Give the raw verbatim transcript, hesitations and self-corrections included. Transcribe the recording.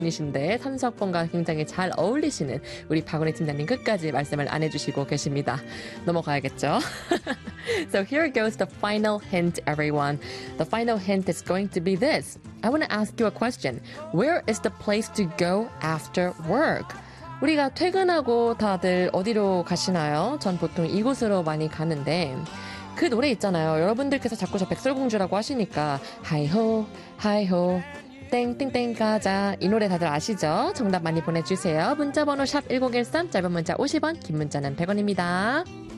이신데 삼석봉과 굉장히 잘 어울리시는 우리 박원희 팀장님 끝까지 말씀을 안 해주시고 계십니다. 넘어가야겠죠? So here goes the final hint, everyone. The final hint is going to be this. I want to ask you a question. Where is the place to go after work? 우리가 퇴근하고 다들 어디로 가시나요? 전 보통 이곳으로 많이 가는데 그 노래 있잖아요. 여러분들께서 자꾸 저 백설공주라고 하시니까 하이호 하이호 땡땡땡 가자. 이 노래 다들 아시죠? 정답 많이 보내주세요. 문자번호 샵 일공일삼, 짧은 문자 오십 원, 긴 문자는 백 원입니다.